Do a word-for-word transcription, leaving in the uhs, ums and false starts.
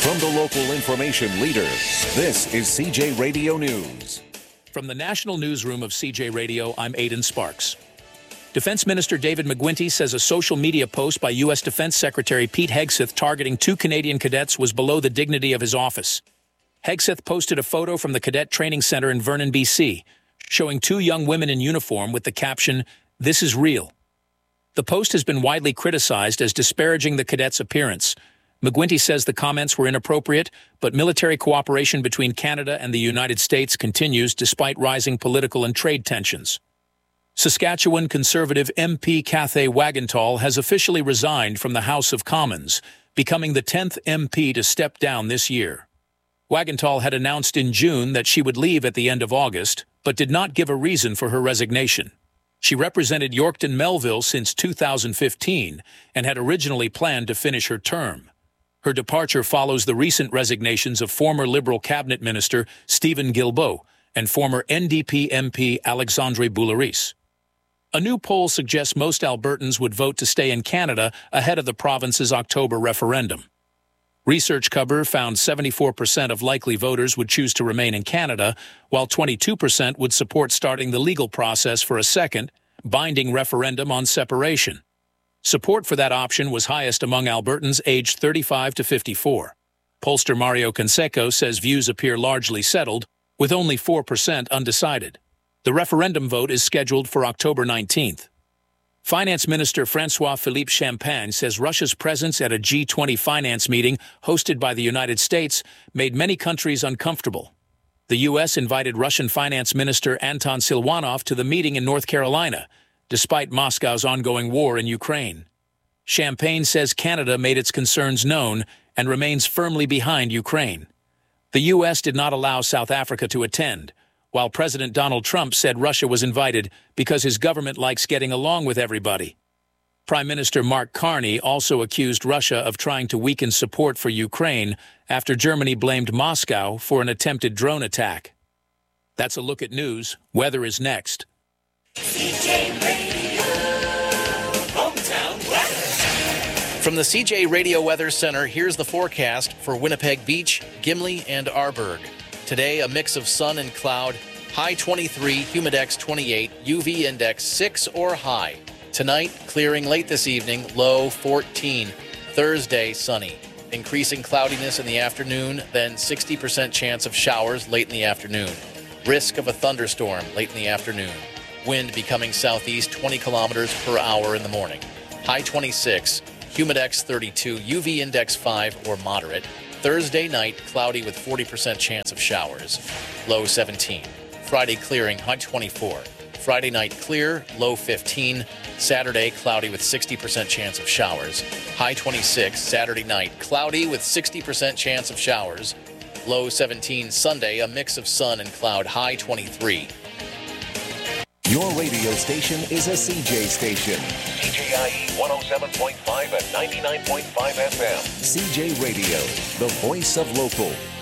From the local information leader, this is C J Radio News. From the National Newsroom of C J Radio, I'm Aidan Sparks. Defense Minister David McGuinty says a social media post by U S Defense Secretary Pete Hegseth targeting two Canadian cadets was below the dignity of his office. Hegseth posted a photo from the Cadet Training Center in Vernon, B C, showing two young women in uniform with the caption, "This is real." The post has been widely criticized as disparaging the cadets' appearance. McGuinty says the comments were inappropriate, but military cooperation between Canada and the United States continues despite rising political and trade tensions. Saskatchewan Conservative M P Cathay Wagantall has officially resigned from the House of Commons, becoming the tenth M P to step down this year. Wagantall had announced in June that she would leave at the end of August, but did not give a reason for her resignation. She represented Yorkton Melville since two thousand fifteen and had originally planned to finish her term. Her departure follows the recent resignations of former Liberal Cabinet Minister Stephen Guilbeault and former N D P M P Alexandre Boularice. A new poll suggests most Albertans would vote to stay in Canada ahead of the province's October referendum. Research Cover found seventy-four percent of likely voters would choose to remain in Canada, while twenty-two percent would support starting the legal process for a second, binding referendum on separation. Support for that option was highest among Albertans aged thirty-five to fifty-four. Pollster Mario Canseco says views appear largely settled, with only four percent undecided. The referendum vote is scheduled for October nineteenth. Finance Minister François-Philippe Champagne says Russia's presence at a G twenty finance meeting hosted by the United States made many countries uncomfortable. The U S invited Russian Finance Minister Anton Silwanov to the meeting in North Carolina, despite Moscow's ongoing war in Ukraine. Champagne says Canada made its concerns known and remains firmly behind Ukraine. The U S did not allow South Africa to attend, while President Donald Trump said Russia was invited because his government likes getting along with everybody. Prime Minister Mark Carney also accused Russia of trying to weaken support for Ukraine after Germany blamed Moscow for an attempted drone attack. That's a look at news. Weather is next. C J Radio, hometown weather. From the C J Radio Weather Center, here's the forecast for Winnipeg Beach, Gimli, and Arborg. Today, a mix of sun and cloud, high twenty-three, humidex twenty-eight, U V index six or high. Tonight, clearing late this evening, low fourteen. Thursday, sunny. Increasing cloudiness in the afternoon, then sixty percent chance of showers late in the afternoon. Risk of a thunderstorm late in the afternoon. Wind becoming southeast twenty kilometers per hour in the morning. High twenty-six, humidex thirty-two, U V index five or moderate. Thursday night, cloudy with forty percent chance of showers. Low seventeen. Friday clearing, high twenty-four. Friday night clear, low fifteen. Saturday, cloudy with sixty percent chance of showers. High twenty-six. Saturday night, cloudy with sixty percent chance of showers. Low seventeen. Sunday, a mix of sun and cloud, high twenty-three. Your radio station is a C J station. C J I E one oh seven point five and ninety-nine point five F M. C J Radio, the voice of local.